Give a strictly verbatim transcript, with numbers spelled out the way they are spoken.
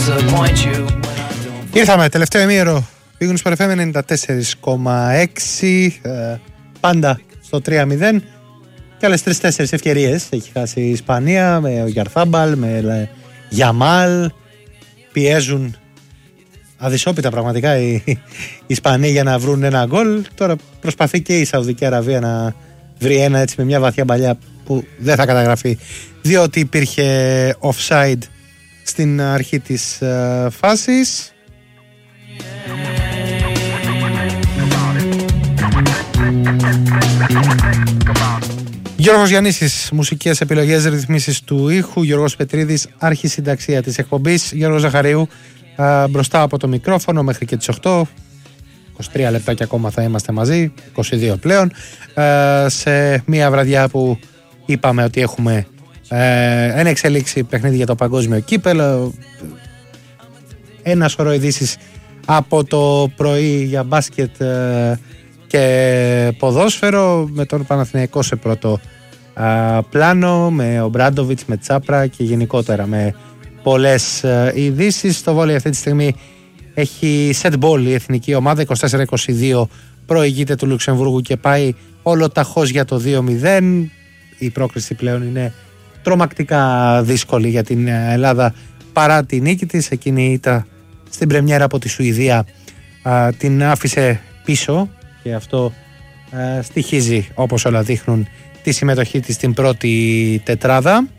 Ήρθαμε, τελευταίο ημίωρο πήγουν στο εφ εμ ενενήντα τέσσερα κόμμα έξι, ε, πάντα στο τρία μηδέν και άλλες τρεις-τέσσερις ευκαιρίες έχει χάσει η Ισπανία με ο Γιαρθάμπαλ, με Γιαμάλ, πιέζουν αδυσόπιτα πραγματικά οι, οι Ισπανοί για να βρουν ένα γκολ. Τώρα προσπαθεί και η Σαουδική Αραβία να βρει ένα έτσι με μια βαθιά παλιά που δεν θα καταγραφεί διότι υπήρχε offside στην αρχή της uh, φάσης. Γιώργος Γιαννίσης, μουσικές επιλογές, ρυθμίσεις του ήχου. Γιώργος Πετρίδης, αρχισυνταξία της εκπομπής. Γιώργος Ζαχαρίου uh, μπροστά από το μικρόφωνο μέχρι και τις οκτώ. είκοσι τρία λεπτά και ακόμα θα είμαστε μαζί, είκοσι δύο πλέον, uh, σε μια βραδιά που είπαμε ότι έχουμε ε, ένα εξελίξει παιχνίδι για το παγκόσμιο κύπελλο, ένα σωρό ειδήσεις από το πρωί για μπάσκετ ε, και ποδόσφαιρο, με τον Παναθηναϊκό σε πρώτο ε, πλάνο, με ο Μπράντοβιτς, με Τσάπρα και γενικότερα με πολλές ε, ειδήσεις. Το βόλεϊ αυτή τη στιγμή έχει set ball η εθνική ομάδα, είκοσι τέσσερα είκοσι δύο προηγείται του Λουξεμβούργου και πάει όλο ταχώς για το δύο μηδέν. Η πρόκριση πλέον είναι τρομακτικά δύσκολη για την Ελλάδα παρά τη νίκη της. Εκείνη η ήττα στην πρεμιέρα από τη Σουηδία α, την άφησε πίσω και αυτό α, στοιχίζει, όπως όλα δείχνουν, τη συμμετοχή της στην πρώτη τετράδα.